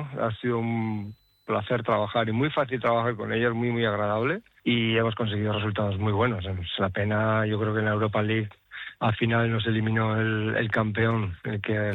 bueno, ha sido un placer trabajar y muy fácil trabajar con ellos, muy, muy agradable, y hemos conseguido resultados muy buenos. Es la pena, yo creo que en la Europa League al final nos eliminó el campeón, el que